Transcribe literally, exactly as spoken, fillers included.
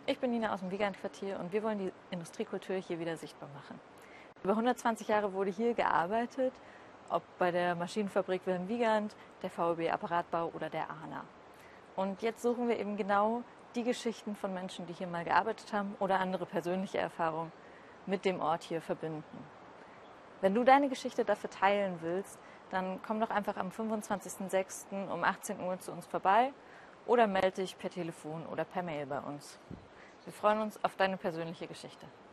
Ich bin Nina aus dem Wiegand-Quartier und wir wollen die Industriekultur hier wieder sichtbar machen. Über hundertzwanzig Jahre wurde hier gearbeitet, ob bei der Maschinenfabrik Wilhelm Wiegand, der V E B Apparatbau oder der A H N A. Und jetzt suchen wir eben genau die Geschichten von Menschen, die hier mal gearbeitet haben oder andere persönliche Erfahrungen mit dem Ort hier verbinden. Wenn du deine Geschichte dafür teilen willst, dann komm doch einfach am fünfundzwanzigsten sechsten um achtzehn Uhr zu uns vorbei oder melde dich per Telefon oder per Mail bei uns. Wir freuen uns auf deine persönliche Geschichte.